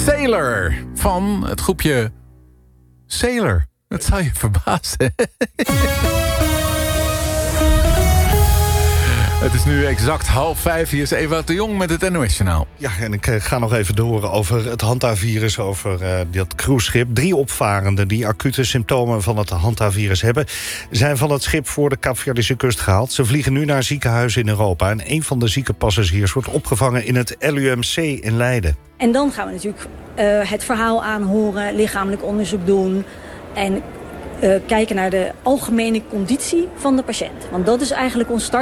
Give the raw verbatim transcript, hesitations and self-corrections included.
Sailor van het groepje Sailor. Dat zou je verbazen. Het is nu exact half vijf. Hier is Ewout de Jong met het N O S-journaal. Ja, en ik ga nog even door over het Hanta-virus, over uh, dat cruiseschip. Drie opvarenden die acute symptomen van het Hanta-virus hebben, zijn van het schip voor de Kaapverdische kust gehaald. Ze vliegen nu naar ziekenhuizen in Europa. En een van de zieke passagiers wordt opgevangen in het L U M C in Leiden. En dan gaan we natuurlijk uh, het verhaal aanhoren, lichamelijk onderzoek doen en uh, kijken naar de algemene conditie van de patiënt. Want dat is eigenlijk ons start.